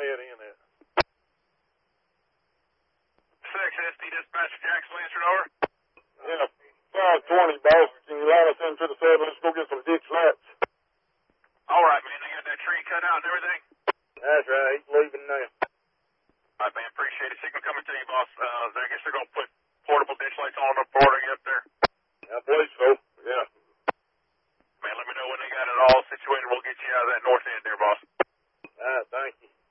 head in there. 6SD Dispatcher Jackson answered over. Yeah, 520, boss. Can you line us into the 7? Let's go get some ditch slats. All right, man. They got that tree cut out and everything? That's right. He's leaving now. All right, man. Appreciate it. Signal coming to you, boss. I guess they're going to put portable ditch lights on the boarding up there. I believe so. Yeah. Man, let me know when they got it all situated. We'll get you out of that north end there, boss. All right, thank you.